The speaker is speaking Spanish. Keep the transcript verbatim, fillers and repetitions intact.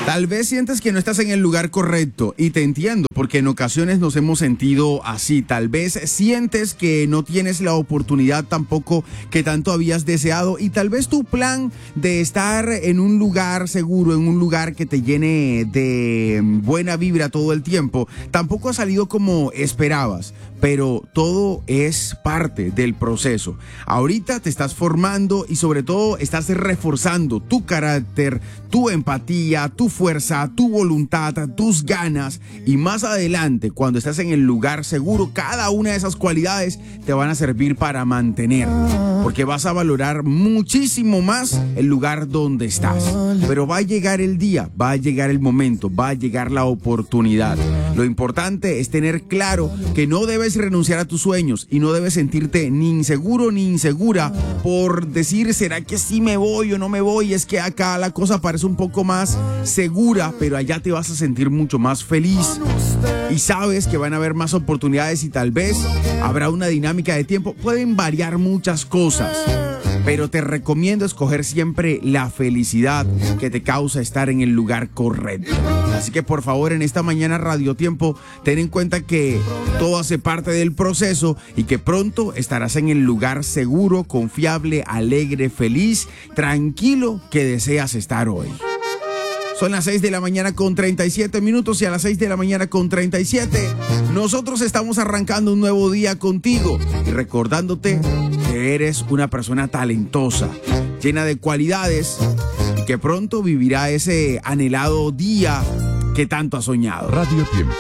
Tal vez sientes que no estás en el lugar correcto y te entiendo porque en ocasiones nos hemos sentido así. Tal vez sientes que no tienes la oportunidad tampoco que tanto habías deseado y tal vez tu plan de estar en un lugar seguro, en un lugar que te llene de buena vibra todo el tiempo, tampoco ha salido como esperabas. Pero todo es parte del proceso. Ahorita te estás formando y sobre todo estás reforzando tu carácter, tu empatía, tu fuerza, tu voluntad, tus ganas. Y más adelante, cuando estás en el lugar seguro, cada una de esas cualidades te van a servir para mantener. Porque vas a valorar muchísimo más el lugar donde estás. Pero va a llegar el día, va a llegar el momento, va a llegar la oportunidad. Lo importante es tener claro que no debes renunciar a tus sueños y no debes sentirte ni inseguro ni insegura por decir, ¿será que sí me voy o no me voy? Es que acá la cosa parece un poco más segura, pero allá te vas a sentir mucho más feliz. Y sabes que van a haber más oportunidades y tal vez habrá una dinámica de tiempo. Pueden variar muchas cosas, pero te recomiendo escoger siempre la felicidad que te causa estar en el lugar correcto. Así que por favor, en esta mañana Radio Tiempo, ten en cuenta que todo hace parte del proceso y que pronto estarás en el lugar seguro, confiable, alegre, feliz, tranquilo que deseas estar hoy. Son las seis de la mañana con treinta y siete minutos y a las seis de la mañana con treinta y siete nosotros estamos arrancando un nuevo día contigo y recordándote que eres una persona talentosa, llena de cualidades y que pronto vivirá ese anhelado día que tanto has soñado. Radio Tiempo.